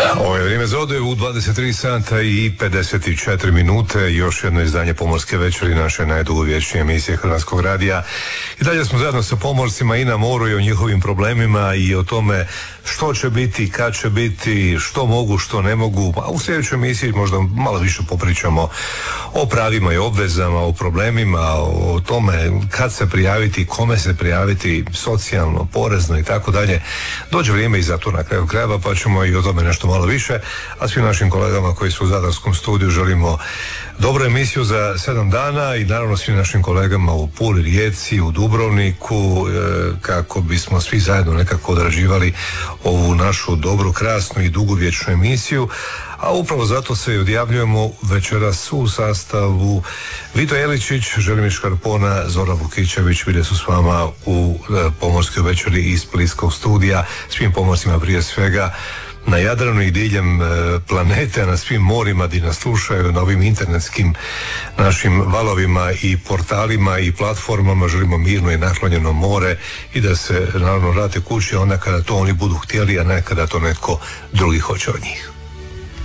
Ovo je vrijeme za odjevu u 23 sata i 54 minute, još jedno izdanje Pomorske večeri, naše najdugovječnije emisije Hrvatskog radija. I dalje smo zajedno sa pomorcima i na moru i o njihovim problemima i o tome što će biti, kad će biti, što mogu, što ne mogu. A u sljedećoj emisiji možda malo više popričamo o pravima i obvezama, o problemima, o tome kad se prijaviti, kome se prijaviti, socijalno, porezno i tako dalje. Dođe vrijeme i za to na kraju krajeva, pa ćemo i o tome nešto malo više. A svim našim kolegama koji su u Zadarskom studiju želimo dobru emisiju za 7 dana i naravno svim našim kolegama u Puli, Rijeci, u Dubrovniku, kako bismo svi zajedno nekako odrađivali ovu našu dobru, krasnu i dugovječnu emisiju. A upravo zato se i odjavljujemo večeras u sastavu Vito Jeličić, Želimir Škarpona, Zoran Vukičević. Bili su s vama u Pomorskoj večeri iz Splitskog studija. Svim pomorcima prije svega na Jadranu i diljem planete, na svim morima gdje nas slušaju, na ovim internetskim našim valovima i portalima i platformama. Želimo mirno i naklonjeno more i da se naravno vrate kući onda kada to oni budu htjeli, a ne kada to netko drugi hoće od njih.